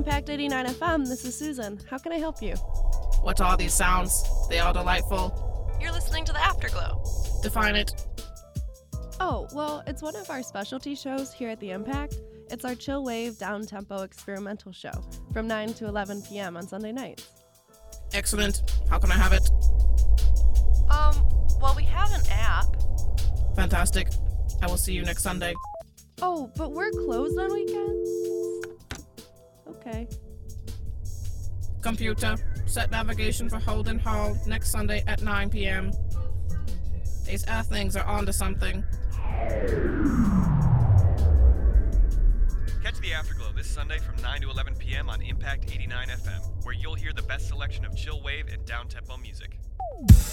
Impact 89 FM, this is Susan. How can I help you? What are these sounds? They are delightful. You're listening to the Afterglow. Define it. Oh, well, it's one of our specialty shows here at the Impact. It's our chill wave, down-tempo experimental show from 9 to 11 p.m. on Sunday nights. Excellent. How can I have it? Well, we have an app. Fantastic. I will see you next Sunday. Oh, but we're closed on weekends? Okay. Computer, set navigation for Holden Hall next Sunday at 9 p.m. These Earthlings are onto something. Catch the Afterglow this Sunday from 9 to 11 p.m. on Impact 89 FM, where you'll hear the best selection of chill wave and down-tempo music.